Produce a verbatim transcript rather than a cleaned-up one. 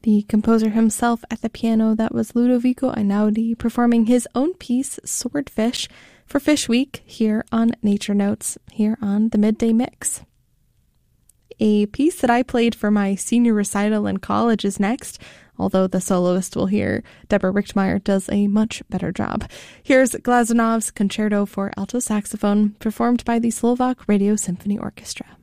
The composer himself at the piano, that was Ludovico Einaudi, performing his own piece, Swordfish, for Fish Week here on Nature Notes, here on the Midday Mix. A piece that I played for my senior recital in college is next, although the soloist we'll hear, Deborah Richtmeyer, does a much better job. Here's Glazunov's Concerto for Alto Saxophone, performed by the Slovak Radio Symphony Orchestra.